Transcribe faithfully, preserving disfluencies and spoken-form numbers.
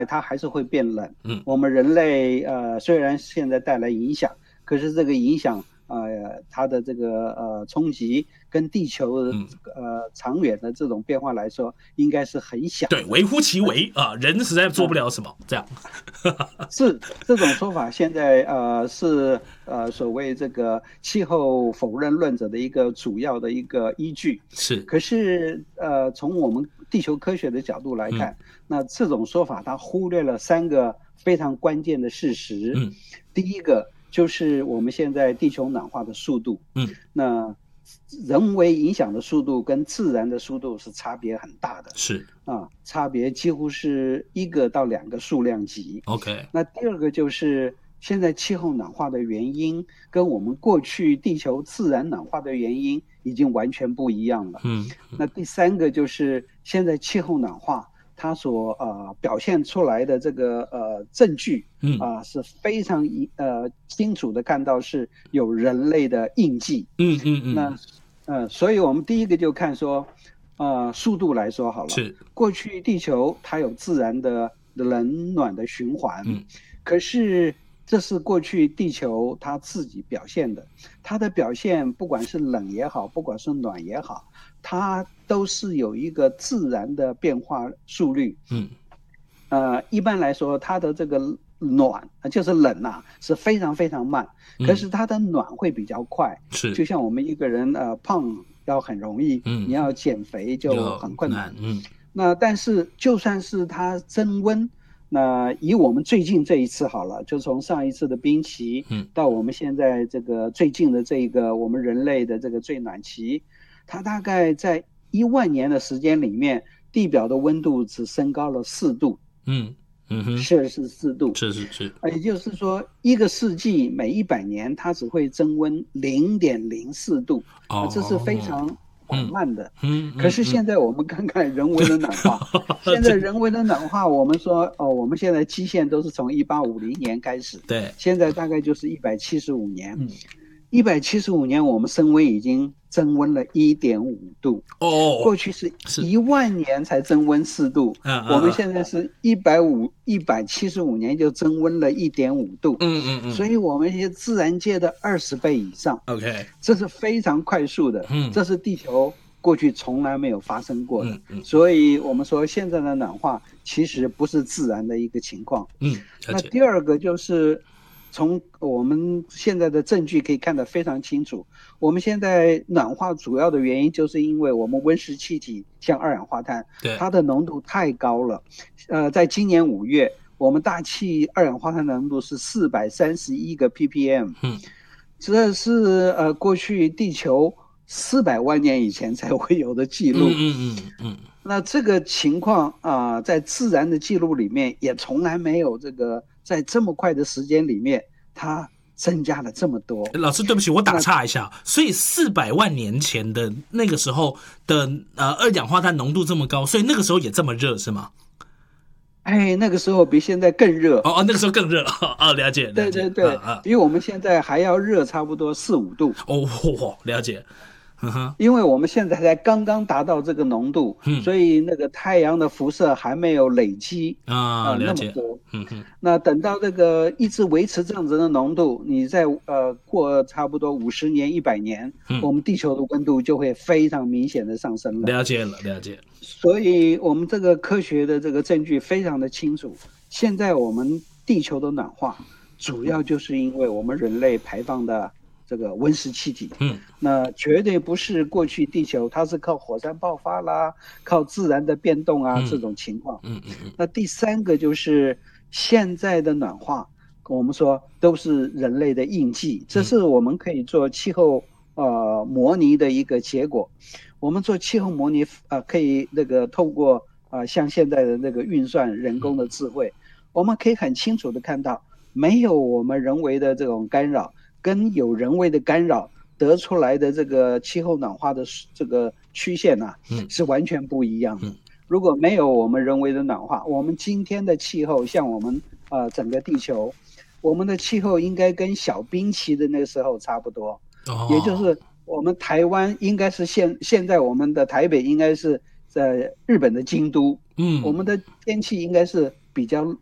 它还是会变冷。 嗯， 我们人类呃虽然现在带来影响，可是这个影响呃它的这个呃冲击跟地球嗯， 呃长远的这种变化来说，应该是很小对， 的。 微乎其微啊，人实在做不了什么，这样。 是这种说法，现在呃是呃所谓这个气候否认论者的一个主要的一个依据。 是， 可是呃从我们地球科学的角度来嗯看，那这种说法它忽略了三个非常关键的事实。 嗯第一个就是我们现在地球暖化的速度， 嗯， 那人为影响的速度跟自然的速度是差别很大的。 是啊，差别几乎是一个到两个数量级。 ，OK， 那第二个就是现在气候暖化的原因，跟我们过去地球自然暖化的原因已经完全不一样了。 嗯那第三个就是现在气候暖化它所呃表现出来的这个呃证据嗯啊、是非常一呃清楚的看到是有人类的印记。 嗯嗯那嗯， 呃，所以我们第一个就看说，呃，速度来说好了。 是， 过去地球它有自然的冷暖的循环， 嗯可是这是过去地球它自己表现的，它的表现不管是冷也好，不管是暖也好，它都是有一个自然的变化速率。 嗯呃，一般来说，它的这个暖呃就是冷呐、是非常非常慢，可嗯， 是它的暖会比较快。 是， 就像我们一个人呃胖要很容易， 嗯， 你要减肥就有很困难。 难，嗯那但是就算是它增温，那以我们最近这一次好了，就从上一次的冰期嗯到我们现在这个最近的这一个我们人类的这个最暖期，它大概在一万年的时间里面，地表的温度只升高了四度。 嗯嗯哼， 摄氏四度， 是是是， 呃，也就是说，一个世纪每一百年它只会增温零点零四度。啊，这是非哦， 常缓嗯慢的。 嗯嗯嗯， 可是现在我们看看人为的暖化，现在这人为的暖化，我们说哦，我们现在基线都是从一八五零年开始， 对， 现在大概就是一百七十五年。 嗯， 一百七十五年，我们升温已经增温了一点五度。 哦， 过去是是， 一万年才增温四度，我们嗯嗯现在是一百五一百七十五年就增温了一点五度。 嗯嗯嗯所以我们是自然界的二十倍以上， ，OK， 这是非常快速的， 嗯这是地球过去从来没有发生过的。 嗯嗯所以我们说现在的暖化其实不是自然的一个情况。 嗯，了那解， 第二个就是从我们现在的证据可以看得非常清楚，我们现在暖化主要的原因就是因为我们温室气体像二氧化碳， 对， 它的浓度太高了。呃，在今年五月，我们大气二氧化碳浓度是四百三十一个 ppm， 嗯这是呃过去地球四百万年以前才会有的记录。 嗯嗯嗯嗯， 那这个情况啊、呃在自然的记录里面也从来没有这个在这么快的时间里面，它增加了这么多。 老师，对不起，我打那岔一下。所以四百万年前的那个时候的呃二氧化碳浓度这么高，所以那个时候也这么热是吗？ 哎，那个时候比现在更热。 哦哦，那个时候更热哦，了解了对解， 对对， 啊啊， 比我们现在还要热差不多四五度。 哦，嚯了解，嗯哼， 因为我们现在才刚刚达到这个浓度， 嗯所以那个太阳的辐射还没有累积啊， 呃了解， 那么多。 嗯哼， 那等到这个一直维持这样子的浓度，你再呃过差不多五十年、一百年， 嗯， 我们地球的温度就会非常明显的上升了。 了解了了解， 所以我们这个科学的这个证据非常的清楚，现在我们地球的暖化，主要就是因为我们人类排放的这个温室气体。 嗯那绝对不是过去地球它是靠火山爆发啦，靠自然的变动啊、 嗯这种情况。 嗯嗯嗯， 那第三个就是现在的暖化，我们说都是人类的印记，这是我们可以做气候呃模拟的一个结果。我们做气候模拟呃可以那个透过呃像现在的那个运算人工的智慧，我们可以很清楚的看到，没有我们人为的这种干扰，跟有人为的干扰得出来的这个气候暖化的这个曲线呐、啊， 嗯是完全不一样的。 嗯如果没有我们人为的暖化，我们今天的气候像我们呃整个地球，我们的气候应该跟小冰期的那个时候差不多， 哦， 也就是我们台湾应该是现现在我们的台北应该是在日本的京都， 嗯我们的天气应该是比较